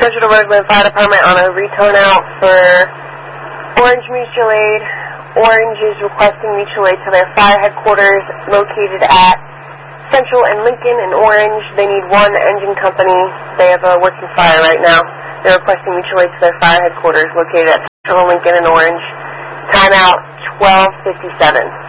Central Roseland Fire Department on a return out for Orange Mutual Aid. Orange is requesting mutual aid to their fire headquarters located at Central and Lincoln and Orange. They need one engine company. They have a working fire right now. They're requesting mutual aid to their fire headquarters located at Central, Lincoln, and Orange. Timeout 12:57.